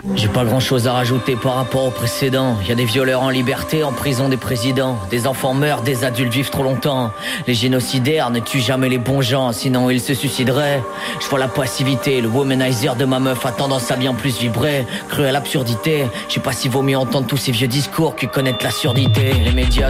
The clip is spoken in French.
J'ai pas grand chose à rajouter par rapport au précédent. Y a des violeurs en liberté, en prison des présidents. Des enfants meurent, des adultes vivent trop longtemps. Les génocidaires ne tuent jamais les bons gens, sinon ils se suicideraient. Je vois la passivité, le womanizer de ma meuf a tendance à bien plus vibrer. Cruelle absurdité, je sais pas s'il vaut mieux entendre tous ces vieux discours que connaître la surdité. Les médias